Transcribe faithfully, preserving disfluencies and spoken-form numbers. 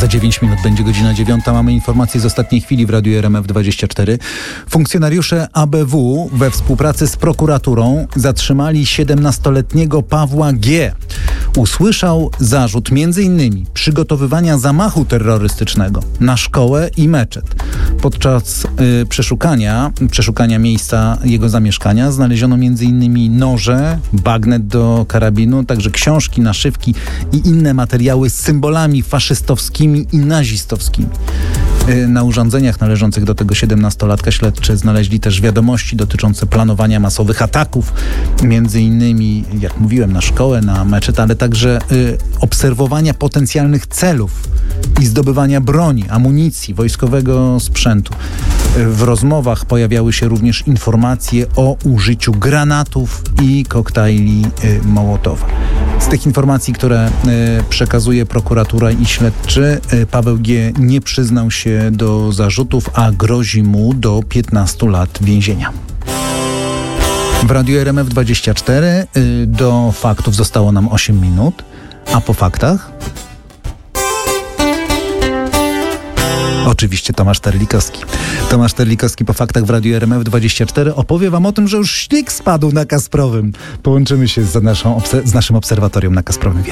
Za dziewięć minut będzie godzina dziewiąta. Mamy informacje z ostatniej chwili w Radiu R M F dwadzieścia cztery. Funkcjonariusze A B W we współpracy z prokuraturą zatrzymali siedemnastoletniego Pawła G. Usłyszał zarzut między innymi przygotowywania zamachu terrorystycznego na szkołę i meczet. Podczas y, przeszukania, przeszukania miejsca jego zamieszkania znaleziono między innymi noże, bagnet do karabinu, także książki, naszywki i inne materiały z symbolami faszystowskimi i nazistowskimi. Na urządzeniach należących do tego siedemnastolatka śledczy znaleźli też wiadomości dotyczące planowania masowych ataków, między innymi, jak mówiłem, na szkołę, na meczet, ale także y, obserwowania potencjalnych celów i zdobywania broni, amunicji, wojskowego sprzętu. W rozmowach pojawiały się również informacje o użyciu granatów i koktajli y, Mołotowa. Z tych informacji, które y, przekazuje prokuratura i śledczy, y, Paweł G. nie przyznał się do zarzutów, a grozi mu do piętnastu lat więzienia. W Radiu R M F dwadzieścia cztery y, do faktów zostało nam osiem minut, a po faktach oczywiście Tomasz Terlikowski. Tomasz Terlikowski po faktach w Radiu R M F dwadzieścia cztery opowie wam o tym, że już śnieg spadł na Kasprowym. Połączymy się z, naszą, z naszym obserwatorium na Kasprowym Wiecu.